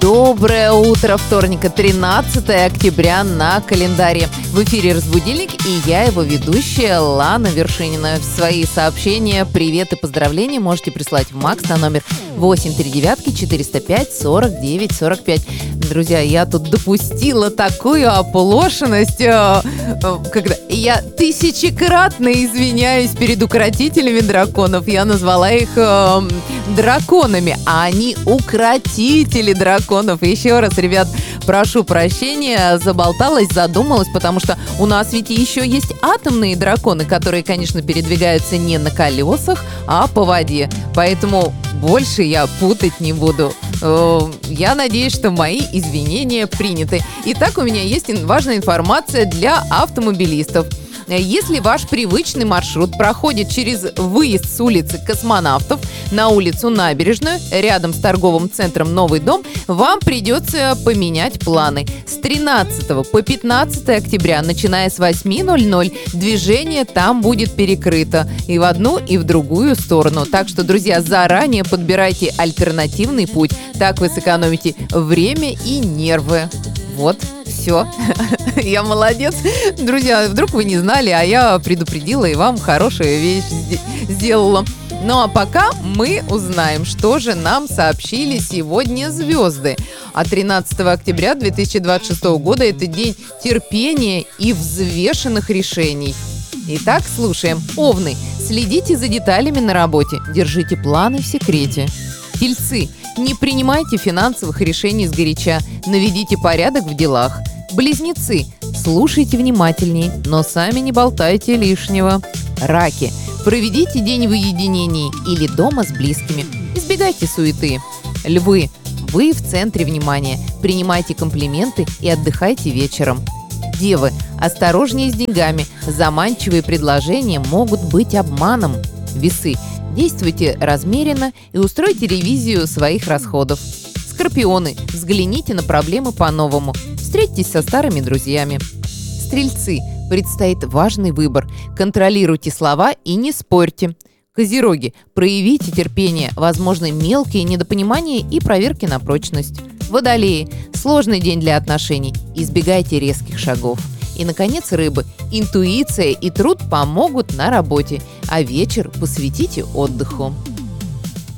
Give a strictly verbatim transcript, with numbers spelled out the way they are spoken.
Доброе утро вторника, тринадцатое октября на календаре. В эфире «Разбудильник» и я, его ведущая Лана Вершинина. Свои сообщения, привет и поздравления можете прислать в МАКС на номер восемь три девять четыреста пять сорок девять сорок пять. Друзья, я тут допустила такую оплошенность, когда я тысячекратно извиняюсь перед укротителями драконов. Я назвала их э, драконами, а они укротители драконов. Еще раз, ребят, прошу прощения, заболталась, задумалась, потому что у нас ведь еще есть атомные драконы, которые, конечно, передвигаются не на колесах, а по воде. Поэтому больше я путать не буду. Я надеюсь, что мои извинения приняты. Итак, у меня есть важная информация для автомобилистов. Если ваш привычный маршрут проходит через выезд с улицы Космонавтов на улицу Набережную, рядом с торговым центром «Новый дом», вам придется поменять планы. С тринадцатого по пятнадцатое октября, начиная с восьми ноль-ноль, движение там будет перекрыто и в одну, и в другую сторону. Так что, друзья, заранее подбирайте альтернативный путь. Так вы сэкономите время и нервы. Вот. Все, я молодец. Друзья, вдруг вы не знали, а я предупредила и вам хорошую вещь сделала. Ну а пока мы узнаем, что же нам сообщили сегодня звезды. А тринадцатого октября две тысячи двадцать шестого года это день терпения и взвешенных решений. Итак, слушаем. Овны. Следите за деталями на работе. Держите планы в секрете. Тельцы. Не принимайте финансовых решений сгоряча. Наведите порядок в делах. Близнецы. Слушайте внимательней, но сами не болтайте лишнего. Раки. Проведите день в уединении или дома с близкими. Избегайте суеты. Львы. Вы в центре внимания. Принимайте комплименты и отдыхайте вечером. Девы. Осторожнее с деньгами. Заманчивые предложения могут быть обманом. Весы. Действуйте размеренно и устройте ревизию своих расходов. Скорпионы. Взгляните на проблемы по-новому. Встретитесь со старыми друзьями. Стрельцы. Предстоит важный выбор. Контролируйте слова и не спорьте. Козероги. Проявите терпение. Возможны мелкие недопонимания и проверки на прочность. Водолеи. Сложный день для отношений. Избегайте резких шагов. И, наконец, рыбы. Интуиция и труд помогут на работе, а вечер посвятите отдыху.